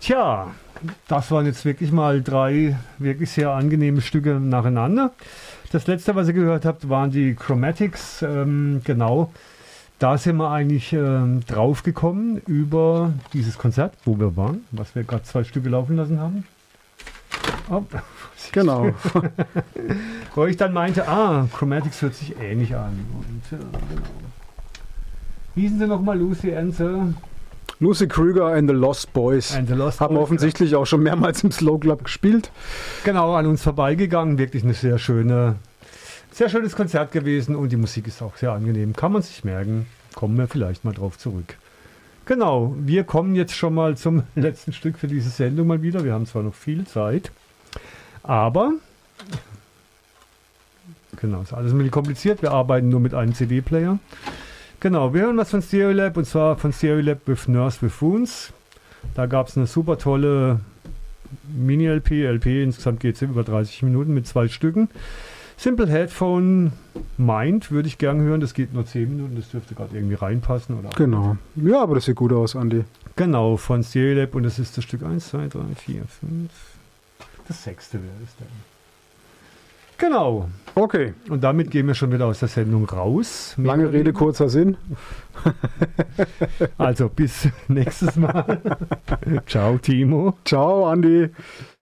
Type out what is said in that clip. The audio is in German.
Tja, das waren jetzt wirklich mal 3 wirklich sehr angenehme Stücke nacheinander. Das letzte, was ihr gehört habt, waren die Chromatics. Genau, da sind wir eigentlich drauf gekommen über dieses Konzert, wo wir waren, was wir gerade 2 Stücke laufen lassen haben. Oh. Genau. Wo ich dann meinte, Chromatics hört sich ähnlich an. Und, genau. Hießen sie nochmal Lucy Ansel? Lucy Krüger and the Lost Boys. Haben offensichtlich auch schon mehrmals im Slow Club gespielt. Genau, an uns vorbeigegangen. Wirklich eine sehr schönes Konzert gewesen und die Musik ist auch sehr angenehm. Kann man sich merken. Kommen wir vielleicht mal drauf zurück. Genau, wir kommen jetzt schon mal zum letzten Stück für diese Sendung mal wieder. Wir haben zwar noch viel Zeit, aber genau, ist alles ein bisschen kompliziert. Wir arbeiten nur mit einem CD-Player. Genau, wir hören was von Stereolab und zwar von Stereolab with Nurse with Wounds. Da gab es eine super tolle Mini-LP. Insgesamt geht es über 30 Minuten mit 2 Stücken. Simple Headphone Mind würde ich gern hören. Das geht nur 10 Minuten. Das dürfte gerade irgendwie reinpassen. Oder genau. Ja, aber das sieht gut aus, Andi. Genau, von Stereolab und das ist das Stück 1, 2, 3, 4, 5. Das 6. wäre es dann. Genau. Okay. Und damit gehen wir schon wieder aus der Sendung raus. Lange Rede, kurzer Sinn. Also bis nächstes Mal. Ciao, Timo. Ciao, Andi.